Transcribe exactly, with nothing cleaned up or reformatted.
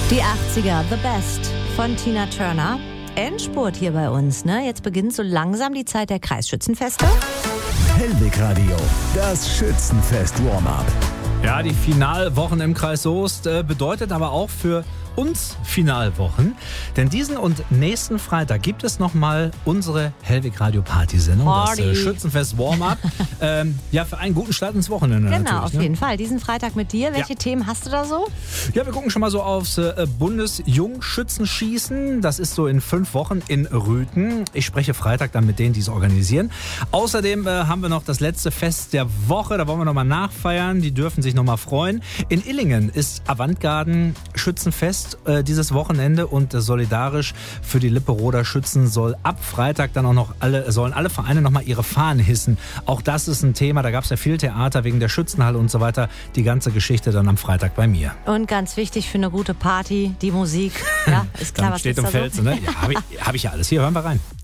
Die achtziger, The Best von Tina Turner. Endspurt hier bei uns, ne? Jetzt beginnt so langsam die Zeit der Kreisschützenfeste. Hellwig Radio, das Schützenfest-Warm-up. Ja, die Finalwochen im Kreis Soest äh, bedeutet aber auch für uns Finalwochen. Denn diesen und nächsten Freitag gibt es nochmal unsere Hellwig Radio Party-Sendung. Party. Das äh, Schützenfest Warm-up. ähm, ja, für einen guten Start ins Wochenende Genau, natürlich. auf Ne? jeden Fall. Diesen Freitag mit dir. Welche Ja. Themen hast du da so? Ja, wir gucken schon mal so aufs äh, Bundesjungschützenschießen. Das ist so in fünf Wochen in Rüthen. Ich spreche Freitag dann mit denen, die es organisieren. Außerdem äh, haben wir noch das letzte Fest der Woche. Da wollen wir nochmal nachfeiern. Die dürfen sich nochmal freuen. In Illingen ist Avantgarden Schützenfest äh, dieses Wochenende und äh, solidarisch für die Lipperoder Schützen soll ab Freitag dann auch noch alle, sollen alle Vereine nochmal ihre Fahnen hissen. Auch das ist ein Thema. Da gab es ja viel Theater wegen der Schützenhalle und so weiter. Die ganze Geschichte dann am Freitag bei mir. Und ganz wichtig für eine gute Party, die Musik. Ja, ist klar, Dann was steht ist im da Feld. so? Ne? Ja, habe ich, hab ich ja alles. Hier, hören wir rein.